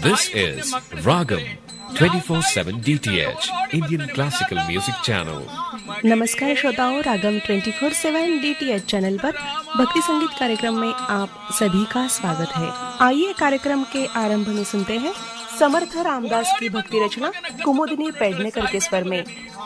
This is Ragam 24/7 DTH Indian Classical Music Channel. नमस्कार श्रोताओं, रागम 24/7 DTH channel पर भक्ति संगीत कार्यक्रम में आप सभी का स्वागत है। आइए कार्यक्रम के आरंभ में सुनते हैं समर्थ रामदास की भक्ति रचना कुमुदिनी पेडनेकर के स्वर में